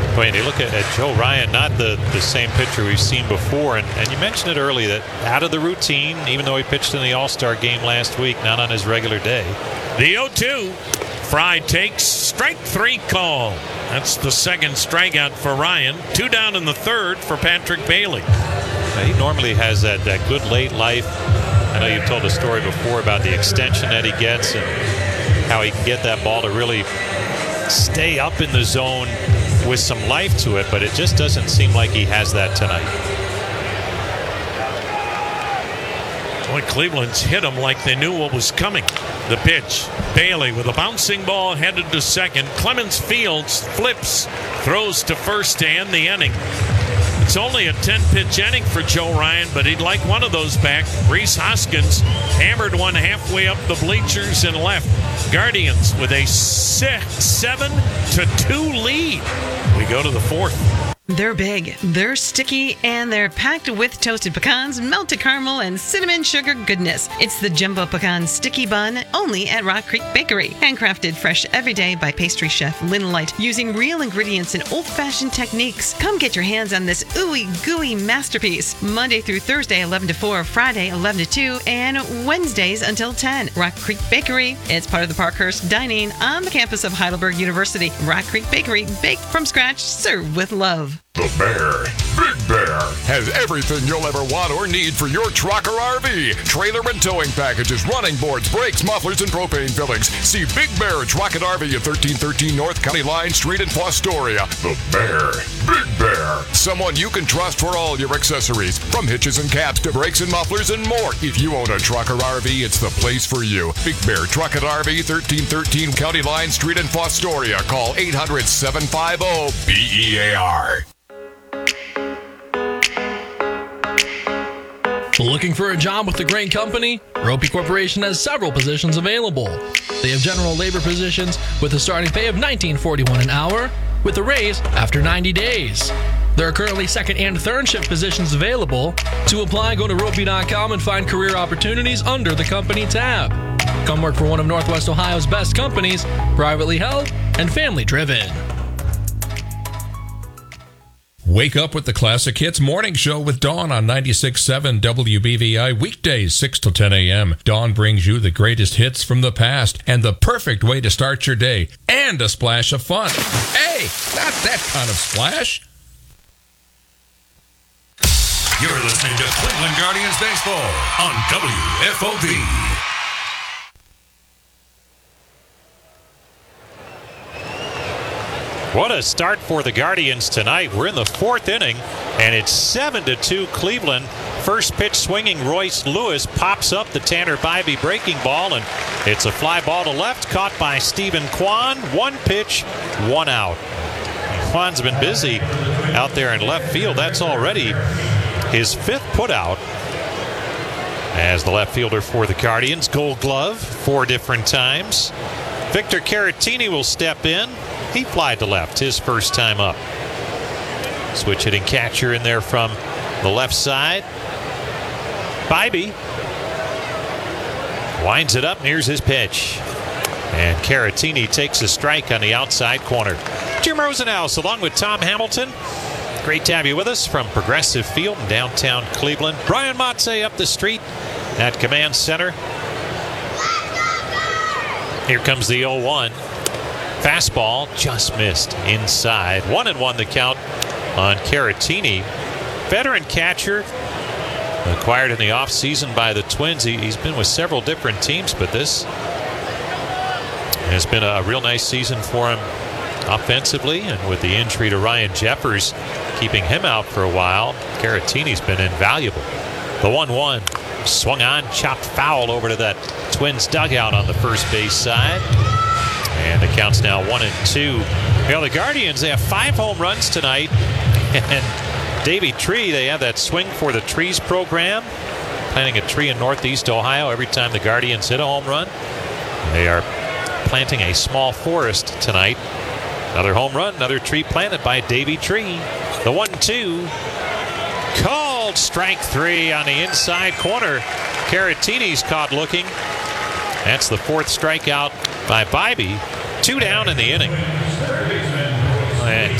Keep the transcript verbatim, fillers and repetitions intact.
Wait, you look at, at Joe Ryan, not the, the same pitcher we've seen before. And, and you mentioned it early that out of the routine, even though he pitched in the All-Star game last week, not on his regular day. The oh two. Fry takes strike three call. That's the second strikeout for Ryan. Two down in the third for Patrick Bailey. Now, he normally has that, that good late life. I know you've told a story before about the extension that he gets and how he can get that ball to really stay up in the zone with some life to it, but it just doesn't seem like he has that tonight. Boy, Cleveland's hit him like they knew what was coming. The pitch. Bailey with a bouncing ball headed to second. Clemens Fields flips, throws to first to end the inning. It's only a ten-pitch inning for Joe Ryan, but he'd like one of those back. Rhys Hoskins hammered one halfway up the bleachers and left. Guardians with a six, seven to two lead. We go to the fourth. They're big, they're sticky, and they're packed with toasted pecans, melted caramel, and cinnamon sugar goodness. It's the Jumbo Pecan Sticky Bun, only at Rock Creek Bakery. Handcrafted fresh every day by pastry chef Lynn Light, using real ingredients and old-fashioned techniques. Come get your hands on this ooey gooey masterpiece. Monday through Thursday, eleven to four, Friday, eleven to two, and Wednesdays until ten. Rock Creek Bakery. It's part of the Parkhurst Dining on the campus of Heidelberg University. Rock Creek Bakery, baked from scratch, served with love. The Bear, Big Bear, has everything you'll ever want or need for your truck or R V. Trailer and towing packages, running boards, brakes, mufflers, and propane fillings. See Big Bear Truck and R V at thirteen thirteen North County Line Street in Fostoria. The Bear, Big Bear, someone you can trust for all your accessories, from hitches and caps to brakes and mufflers and more. If you own a truck or R V, it's the place for you. Big Bear Truck and R V, thirteen thirteen County Line Street in Fostoria. Call eight hundred, seven five zero, B E A R. Looking for a job with a great company? Ropey Corporation has several positions available. They have general labor positions with a starting pay of nineteen forty-one dollars an hour with a raise after ninety days. There are currently second and third shift positions available. To apply, go to ropey dot com and find career opportunities under the company tab. Come work for one of Northwest Ohio's best companies, privately held and family driven. Wake up with the Classic Hits Morning Show with Dawn on ninety-six point seven W B V I, weekdays six to ten a.m. Dawn brings you the greatest hits from the past and the perfect way to start your day, and a splash of fun. Hey, not that kind of splash. You're listening to Cleveland Guardians Baseball on W F O V. What a start for the Guardians tonight. We're in the fourth inning, and it's seven to two Cleveland. First pitch swinging, Royce Lewis pops up the Tanner Bybee breaking ball, and it's a fly ball to left, caught by Stephen Kwan. One pitch, one out. Kwan's been busy out there in left field. That's already his fifth putout as the left fielder for the Guardians. Gold Glove four different times. Victor Caratini will step in. He flied to left his first time up. Switch hitting catcher in there from the left side. Bybee winds it up, and here's his pitch. And Caratini takes a strike on the outside corner. Jim Rosenhaus along with Tom Hamilton. Great to have you with us from Progressive Field in downtown Cleveland. Brian Motze up the street at Command Center. Here comes the oh one. Fastball just missed inside. One and one the count on Caratini. Veteran catcher, acquired in the offseason by the Twins. He, he's been with several different teams, but this has been a real nice season for him offensively. And with the injury to Ryan Jeffers keeping him out for a while, Caratini's been invaluable. The one one swung on, chopped foul over to that Twins dugout on the first base side. And the count's now one and two. You know, the Guardians, they have five home runs tonight. And Davey Tree, they have that Swing for the Trees program, planting a tree in Northeast Ohio every time the Guardians hit a home run. They are planting a small forest tonight. Another home run, another tree planted by Davey Tree. The one two. Called strike three on the inside corner. Caratini's caught looking. That's the fourth strikeout by Bybee. Two down in the inning. And